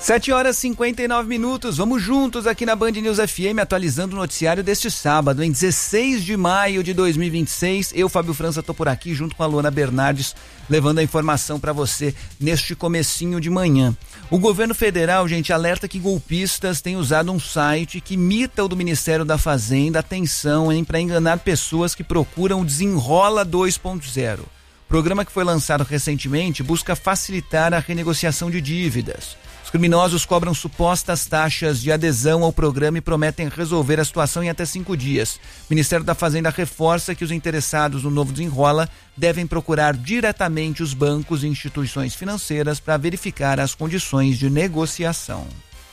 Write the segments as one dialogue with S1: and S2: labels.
S1: 7h59. Vamos juntos aqui na Band News FM, atualizando o noticiário deste sábado, em 16 de maio de 2026. Eu, Fábio França, tô por aqui junto com a Luana Bernardes, levando a informação para você neste comecinho de manhã. O governo federal, gente, alerta que golpistas têm usado um site que imita o do Ministério da Fazenda, atenção, hein, para enganar pessoas que procuram o Desenrola 2.0. O programa, que foi lançado recentemente, busca facilitar a renegociação de dívidas. Os criminosos cobram supostas taxas de adesão ao programa e prometem resolver a situação em até 5 dias. O Ministério da Fazenda reforça que os interessados no novo Desenrola devem procurar diretamente os bancos e instituições financeiras para verificar as condições de negociação.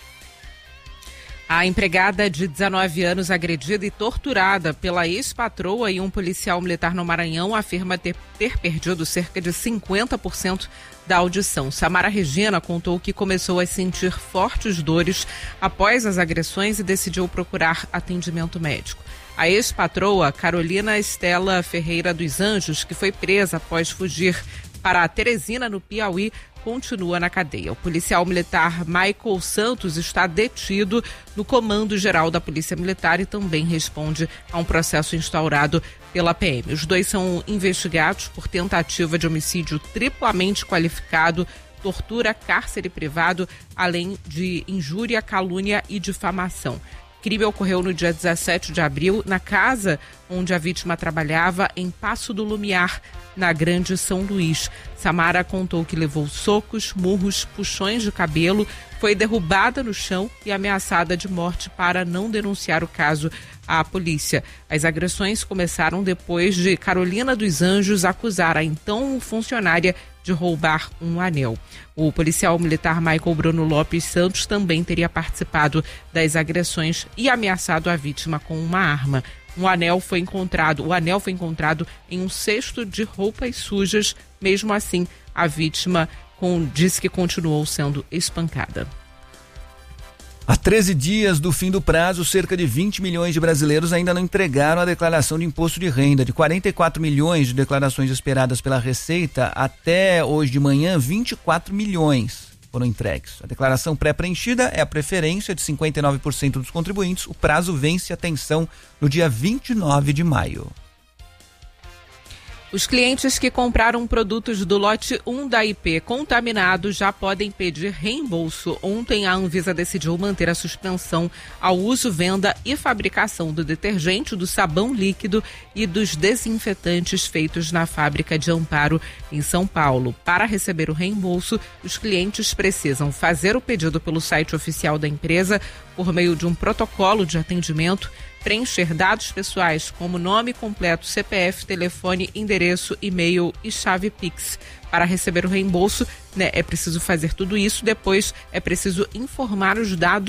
S2: A empregada de 19 anos agredida e torturada pela ex-patroa e um policial militar no Maranhão afirma ter perdido cerca de 50% da audição. Samara Regina contou que começou a sentir fortes dores após as agressões e decidiu procurar atendimento médico. A ex-patroa, Carolina Estela Ferreira dos Anjos, que foi presa após fugir para a Teresina, no Piauí, continua na cadeia. O policial militar Michael Santos está detido no Comando Geral da Polícia Militar e também responde a um processo instaurado pela PM. Os dois são investigados por tentativa de homicídio triplamente qualificado, tortura, cárcere privado, além de injúria, calúnia e difamação. O crime ocorreu no dia 17 de abril, na casa onde a vítima trabalhava, em Passo do Lumiar, na Grande São Luís. Samara contou que levou socos, murros, puxões de cabelo, foi derrubada no chão e ameaçada de morte para não denunciar o caso à polícia. As agressões começaram depois de Carolina dos Anjos acusar a então funcionária de roubar um anel. O policial militar Michael Bruno Lopes Santos também teria participado das agressões e ameaçado a vítima com uma arma. O anel foi encontrado em um cesto de roupas sujas. Mesmo assim, a vítima disse que continuou sendo espancada.
S1: Há 13 dias do fim do prazo, cerca de 20 milhões de brasileiros ainda não entregaram a declaração de imposto de renda. De 44 milhões de declarações esperadas pela Receita, até hoje de manhã, 24 milhões foram entregues. A declaração pré-preenchida é a preferência de 59% dos contribuintes. O prazo vence, atenção, no dia 29 de maio.
S2: Os clientes que compraram produtos do lote 1 da IP contaminados já podem pedir reembolso. Ontem, a Anvisa decidiu manter a suspensão ao uso, venda e fabricação do detergente, do sabão líquido e dos desinfetantes feitos na fábrica de Amparo, em São Paulo. Para receber o reembolso, os clientes precisam fazer o pedido pelo site oficial da empresa por meio de um protocolo de atendimento, preencher dados pessoais como nome completo, CPF, telefone, endereço, e-mail e chave Pix. Para receber o reembolso, é preciso fazer tudo isso. Depois é preciso informar os dados